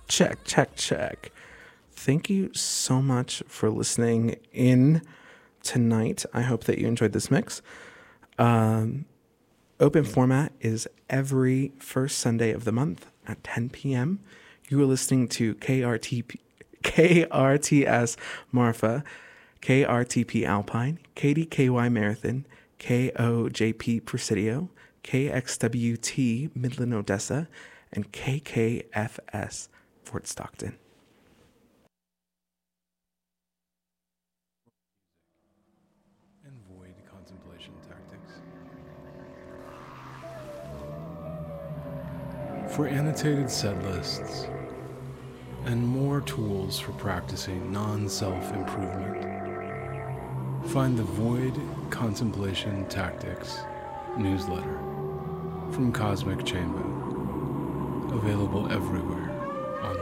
Check, check, check. Thank you so much for listening in tonight. I hope that you enjoyed this mix. Open format is every first Sunday of the month at 10 p.m. You are listening to KRTS Marfa, KRTP Alpine, KDKY Marathon, KOJP Presidio, KXWT Midland Odessa, and KKFS Fort Stockton. And void contemplation tactics. For annotated set lists and more tools for practicing non-self-improvement, find the Void Contemplation Tactics newsletter from Cosmic Chamber, available everywhere.